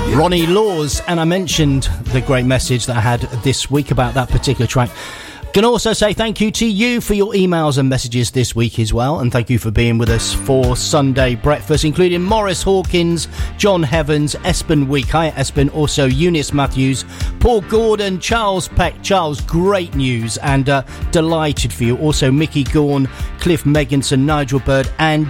Ronnie Laws, and I mentioned the great message that I had this week about that particular track. Can also say thank you to you for your emails and messages this week as well, and thank you for being with us for Sunday Breakfast, including Morris Hawkins, John Heavens, Espen Week, hi Espen, also Eunice Matthews, Paul Gordon, Charles Peck. Charles, great news and delighted for you. Also Mickey Gorn, Cliff Megginson, Nigel Bird and